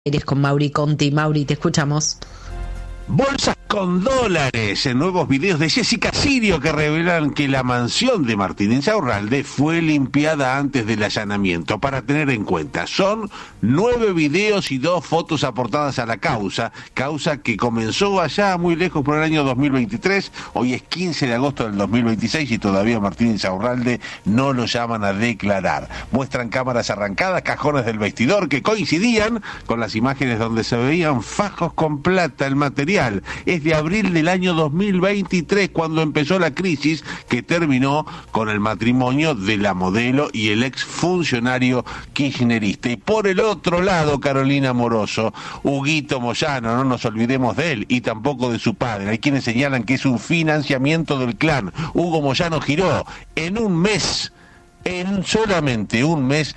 Eres con Mauri Conti. Mauri, te escuchamos. Bolsas con dólares en nuevos videos de Jessica Sirio que revelan que la mansión de Martín Insaurralde fue limpiada antes del allanamiento. Para tener en cuenta, son 9 videos y 2 fotos aportadas a la causa que comenzó allá muy lejos por el año 2023. Hoy es 15 de agosto del 2026 y todavía Martín Insaurralde no lo llaman a declarar. Muestran cámaras arrancadas, cajones del vestidor que coincidían con las imágenes donde se veían fajos con plata. El material es de abril del año 2023, cuando empezó la crisis que terminó con el matrimonio de la modelo y el ex funcionario kirchnerista. Y por el otro lado, Carolina Moroso, Huguito Moyano, no nos olvidemos de él y tampoco de su padre. Hay quienes señalan que es un financiamiento del clan. Hugo Moyano giró en solamente un mes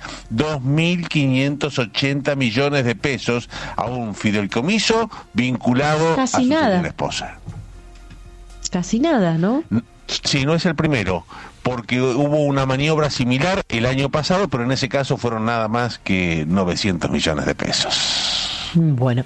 2.580 millones de pesos a un fideicomiso vinculado a su señora esposa. Casi nada, ¿no? Sí, no es el primero, porque hubo una maniobra similar el año pasado, pero en ese caso fueron nada más que 900 millones de pesos. Bueno,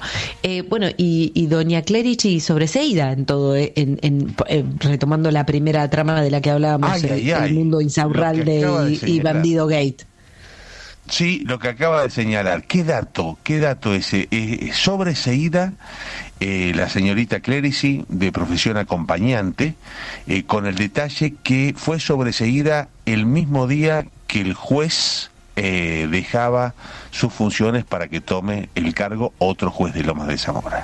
y doña Clerici sobreseída en todo, retomando la primera trama de la que hablábamos, el mundo Insaurralde y Bandido Gate. Sí, lo que acaba de señalar. ¿Qué dato ese? Sobreseída la señorita Clerici, de profesión acompañante, con el detalle que fue sobreseída el mismo día que el juez dejaba sus funciones para que tome el cargo otro juez de Lomas de Zamora.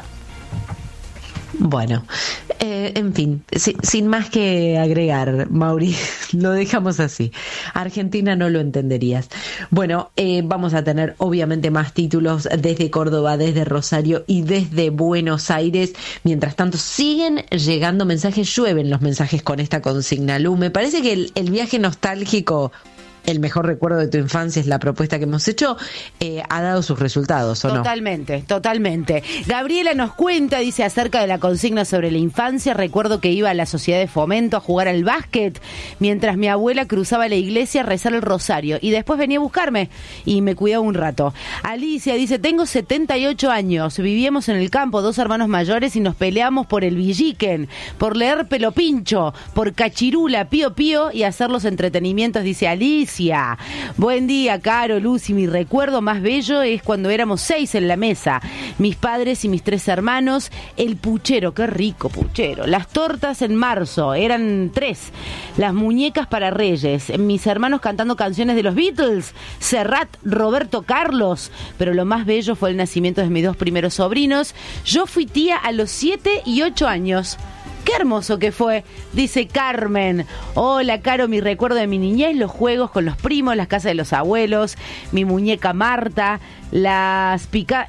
Bueno, en fin, sin más que agregar, Mauri, lo dejamos así. Argentina no lo entenderías. Bueno, vamos a tener obviamente más títulos desde Córdoba, desde Rosario y desde Buenos Aires. Mientras tanto, siguen llegando mensajes, llueven los mensajes con esta consigna. Lu, me parece que el viaje nostálgico, el mejor recuerdo de tu infancia, es la propuesta que hemos hecho, ha dado sus resultados, ¿o no? Totalmente. Gabriela nos cuenta, dice, acerca de la consigna sobre la infancia. Recuerdo que iba a la sociedad de fomento a jugar al básquet, mientras mi abuela cruzaba la iglesia a rezar el rosario, y después venía a buscarme y me cuidaba un rato. Alicia dice, tengo 78 años, vivíamos en el campo, 2 hermanos mayores, y nos peleamos por el villiquen, por leer Pelo Pincho, por Cachirula, Pío Pío y hacer los entretenimientos, dice Alicia. Buen día, Caro, Lucy. Mi recuerdo más bello es cuando éramos 6 en la mesa, mis padres y mis 3 hermanos. El puchero, qué rico puchero. Las tortas en marzo, eran 3. Las muñecas para Reyes. Mis hermanos cantando canciones de los Beatles, Serrat, Roberto Carlos. Pero lo más bello fue el nacimiento de mis 2 primeros sobrinos. Yo fui tía a los 7 y 8 años. ¡Qué hermoso que fue!, dice Carmen. Hola, Caro, mi recuerdo de mi niñez, los juegos con los primos, las casas de los abuelos, mi muñeca Marta, las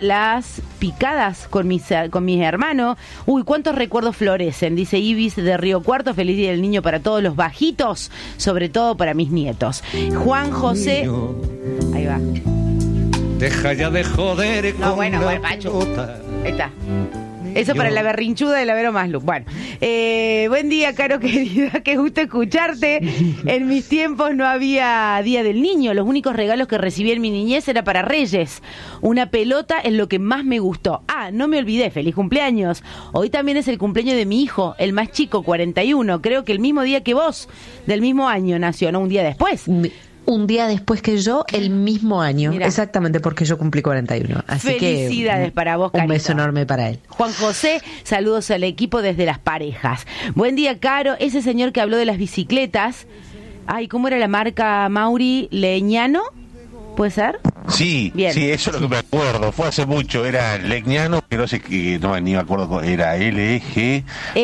picadas con mis hermanos. Uy, cuántos recuerdos florecen, dice Ibis de Río Cuarto. Feliz Día del Niño para todos los bajitos, sobre todo para mis nietos. Juan José... Ahí va. Deja ya de joder. No, bueno, Pacho. Ahí está. Eso para la berrinchuda de la Vero Maslu. Bueno, buen día, Caro querida, qué gusto escucharte. En mis tiempos no había Día del Niño. Los únicos regalos que recibí en mi niñez era para Reyes. Una pelota es lo que más me gustó. Ah, no me olvidé, feliz cumpleaños. Hoy también es el cumpleaños de mi hijo, el más chico, 41. Creo que el mismo día que vos, del mismo año nació, ¿no? Un día después. Un día después que yo, el mismo año. Mirá. Exactamente, porque yo cumplí 41. Así felicidades para vos, Carito. Un beso enorme para él. Juan José, saludos al equipo desde Las Parejas. Buen día, Caro. Ese señor que habló de las bicicletas. Ay, ¿cómo era la marca, Mauri? ¿Leñano? ¿Puede ser? Sí, bien. Sí, eso es lo que me acuerdo. Fue hace mucho, era Legnano, que no sé qué, no, ni me acuerdo, era LG.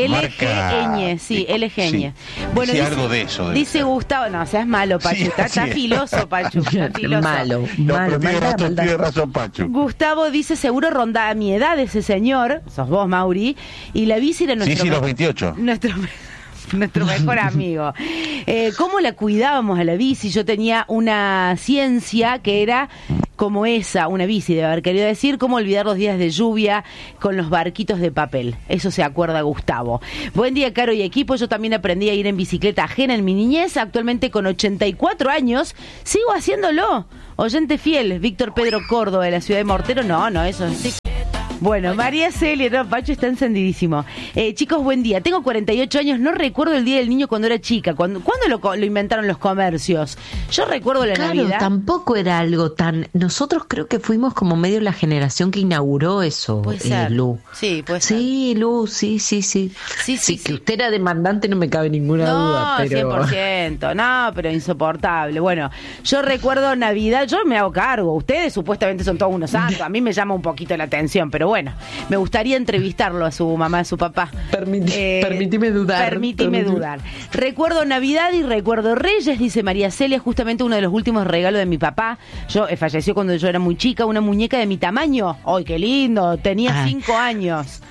LG, sí, LG. Sí. Bueno, dice, algo de eso. Dice Gustavo, no, seas malo, Pachu, sí, está filoso, Pachu. Malo. Tiene razón, Pachu. Gustavo dice, seguro ronda a mi edad ese señor, sos vos, Mauri, y la bici era nuestro... Sí, los 28. Nuestro mejor amigo. ¿Cómo la cuidábamos a la bici? Yo tenía una ciencia que era como esa, una bici debe haber querido decir, cómo olvidar los días de lluvia con los barquitos de papel. Eso se acuerda Gustavo. Buen día, Caro y equipo. Yo también aprendí a ir en bicicleta ajena en mi niñez. Actualmente con 84 años sigo haciéndolo. Oyente fiel, Víctor Pedro Córdoba de la ciudad de Mortero. No, eso sí. Bueno, María Celia, no, Pacho está encendidísimo. Chicos, buen día. Tengo 48 años, no recuerdo el Día del Niño cuando era chica. ¿Cuándo lo inventaron los comercios? Yo recuerdo la Navidad. Tampoco era algo tan... Nosotros creo que fuimos como medio la generación que inauguró eso, Puede ser. Lu. Sí, puede ser. Sí, Lu, sí. Sí, que usted era demandante no me cabe ninguna duda, pero... 100%, no, pero insoportable. Bueno, yo recuerdo Navidad, yo me hago cargo. Ustedes supuestamente son todos unos santos, a mí me llama un poquito la atención, pero bueno, me gustaría entrevistarlo a su mamá, a su papá. Permítime dudar. Recuerdo Navidad y recuerdo Reyes, dice María Celia, justamente uno de los últimos regalos de mi papá. Falleció cuando yo era muy chica, una muñeca de mi tamaño. ¡Ay, qué lindo! Tenía 5 años.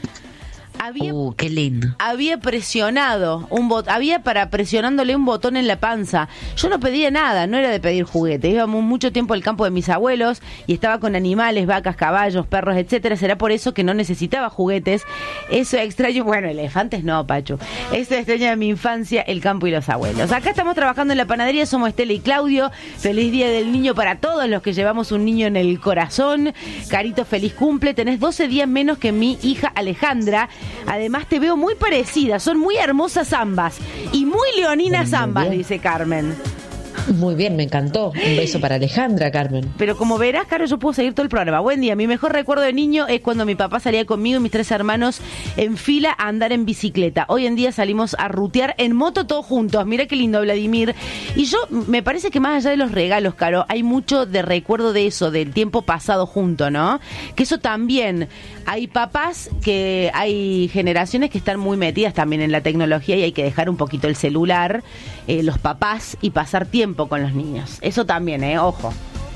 Qué lindo. Había presionado presionándole un botón en la panza. Yo no pedía nada, no era de pedir juguete. Íbamos mucho tiempo al campo de mis abuelos y estaba con animales, vacas, caballos, perros, etcétera. Será por eso que no necesitaba juguetes. Eso extraño, bueno, elefantes no, Pacho. Eso extraña de mi infancia, el campo y los abuelos. Acá estamos trabajando en la panadería, somos Estela y Claudio. Feliz Día del Niño para todos los que llevamos un niño en el corazón. Carito, feliz cumple. Tenés 12 días menos que mi hija Alejandra. Además te veo muy parecida, son muy hermosas ambas y muy leoninas ambas, dice Carmen. Muy bien, me encantó. Un beso para Alejandra, Carmen. Pero como verás, Caro, yo puedo seguir todo el programa. Buen día. Mi mejor recuerdo de niño es cuando mi papá salía conmigo y mis 3 hermanos en fila a andar en bicicleta. Hoy en día salimos a rutear en moto todos juntos. Mira qué lindo, Vladimir. Y yo, me parece que más allá de los regalos, Caro, hay mucho de recuerdo de eso, del tiempo pasado junto, ¿no? Que eso también, hay papás que hay generaciones que están muy metidas también en la tecnología y hay que dejar un poquito el celular, los papás, y pasar tiempo con los niños. Eso también, ojo.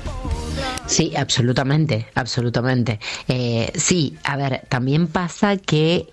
Sí, absolutamente. Sí, a ver, también pasa que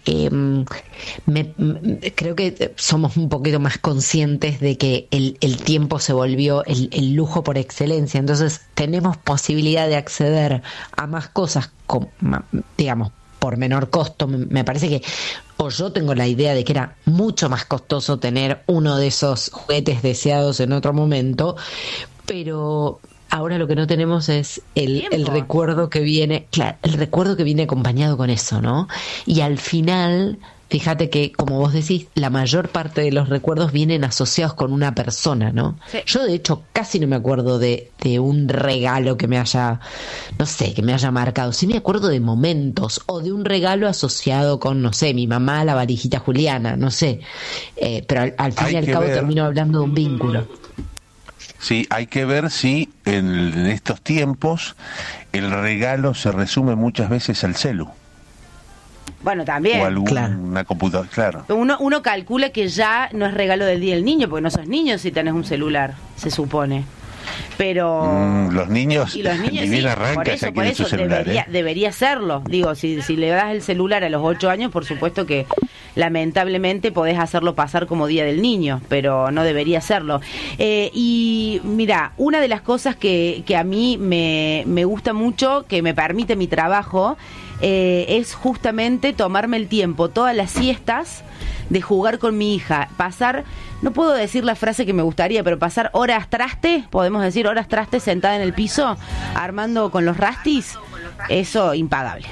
creo que somos un poquito más conscientes de que el tiempo se volvió el lujo por excelencia, entonces tenemos posibilidad de acceder a más cosas, digamos, por menor costo. Me parece que, o yo tengo la idea de que era mucho más costoso tener uno de esos juguetes deseados en otro momento, pero ahora lo que no tenemos es el recuerdo que viene, claro, el recuerdo que viene acompañado con eso, ¿no? Y al final, fíjate que, como vos decís, la mayor parte de los recuerdos vienen asociados con una persona, ¿no? Sí. Yo, de hecho, casi no me acuerdo de un regalo que me haya, no sé, que me haya marcado. Sí me acuerdo de momentos, o de un regalo asociado con, no sé, mi mamá, la valijita Juliana, no sé. Pero al fin y al cabo termino hablando de un vínculo. Sí, hay que ver si en estos tiempos el regalo se resume muchas veces al celu. Bueno, también. O alguna computadora, claro. Uno calcula que ya no es regalo del Día del Niño, porque no sos niño si tenés un celular, se supone. Pero los niños ni bien sí, arranca ya quieren su celular. Debería serlo. Digo, si le das el celular a los 8 años, por supuesto que lamentablemente podés hacerlo pasar como Día del Niño, pero no debería serlo. Y mira, una de las cosas que a mí me gusta mucho, que me permite mi trabajo, es justamente tomarme el tiempo, todas las siestas, de jugar con mi hija, pasar, no puedo decir la frase que me gustaría, pero pasar horas traste, podemos decir horas traste sentada en el piso, armando con los rastis, eso impagable.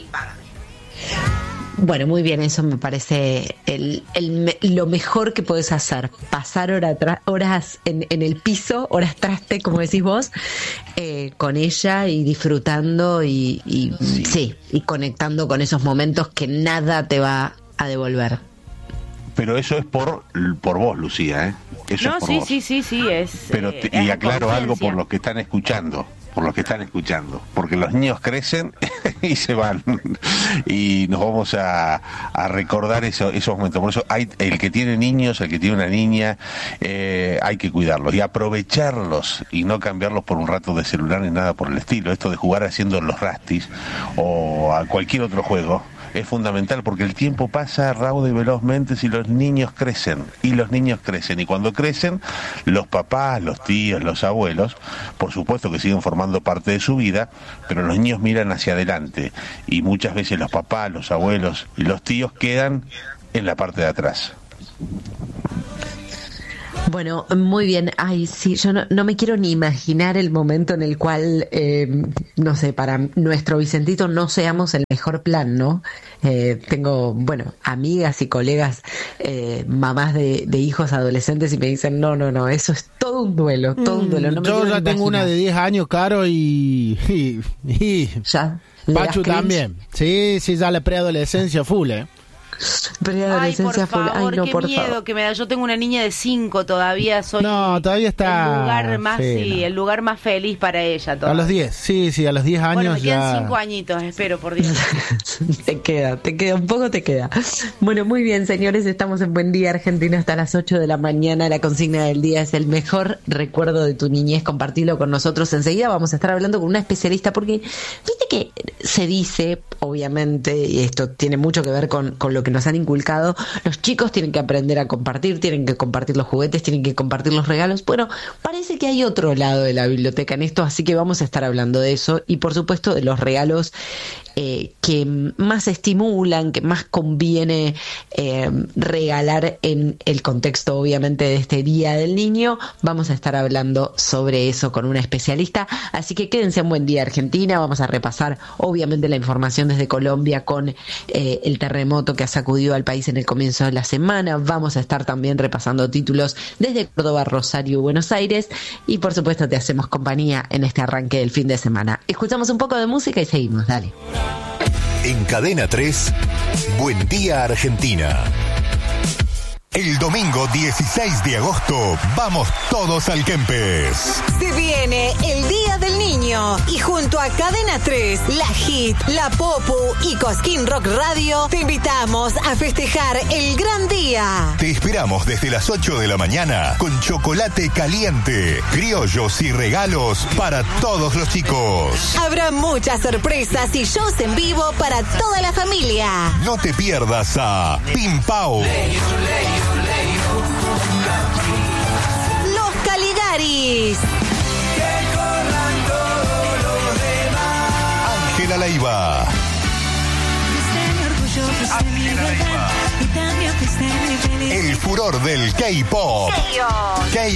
Bueno, muy bien, eso me parece lo mejor que podés hacer, pasar horas en el piso, horas traste, como decís vos, con ella y disfrutando y y conectando con esos momentos que nada te va a devolver. Pero eso es por vos, Lucía, Eso no, es por sí, vos. sí, es. Pero y aclaro algo por los que están escuchando. Porque los niños crecen y se van y nos vamos a recordar esos momentos. Por eso el que tiene niños, el que tiene una niña, hay que cuidarlos y aprovecharlos y no cambiarlos por un rato de celular ni nada por el estilo. Esto de jugar haciendo los rastis o a cualquier otro juego es fundamental porque el tiempo pasa raudo y velozmente si los niños crecen. Y cuando crecen, los papás, los tíos, los abuelos, por supuesto que siguen formando parte de su vida, pero los niños miran hacia adelante. Y muchas veces los papás, los abuelos y los tíos quedan en la parte de atrás. Bueno, muy bien. Ay, sí, yo no me quiero ni imaginar el momento en el cual, no sé, para nuestro Vicentito no seamos el mejor plan, ¿no? Tengo, bueno, amigas y colegas, mamás de hijos adolescentes y me dicen, no, eso es todo un duelo, todo un duelo. No me yo quiero ya ni tengo imaginar. una de 10 años, Caro, y ¿Ya? ¿Le das Pachu cringe? también. Sí, ya la preadolescencia full, Preadolescencia Ay, por full. favor, Ay, no, qué por miedo favor. que me da. Yo tengo una niña de 5 todavía, soy No, todavía está... el lugar más, sí, no. el lugar más feliz para ella. A Todavía. los 10, sí, a los 10 años Bueno, me quedan ya... 5 añitos, espero, por Dios. Te queda, un poco te queda. Bueno, muy bien, señores, estamos en Buen Día Argentina hasta las 8 de la mañana. La consigna del día es el mejor recuerdo de tu niñez. Compartilo con nosotros. Enseguida vamos a estar hablando con una especialista porque viste que se dice, obviamente, y esto tiene mucho que ver con lo que nos han inculcado, los chicos tienen que aprender a compartir, tienen que compartir los juguetes, tienen que compartir los regalos. Bueno, parece que hay otro lado de la biblioteca en esto, así que vamos a estar hablando de eso y por supuesto de los regalos que más estimulan, que más conviene regalar en el contexto obviamente de este Día del Niño. Vamos a estar hablando sobre eso con una especialista, así que quédense en Buen Día Argentina. Vamos a repasar obviamente la información desde Colombia con el terremoto que ha sacudido al país en el comienzo de la semana. Vamos a estar también repasando títulos desde Córdoba, Rosario y Buenos Aires y por supuesto te hacemos compañía en este arranque del fin de semana. Escuchamos un poco de música y seguimos, dale. En Cadena 3, Buen Día Argentina. El domingo 16 de agosto, vamos todos al Kempes. Se viene el Día del Niño y junto a Cadena 3, La Hit, La Popu y Cosquín Rock Radio, te invitamos a festejar el gran día. Te esperamos desde las 8 de la mañana con chocolate caliente, criollos y regalos para todos los chicos. Habrá muchas sorpresas y shows en vivo para toda la familia. No te pierdas a Pim Pau, Los Caligaris, Ángela Leiva, el furor del K-pop,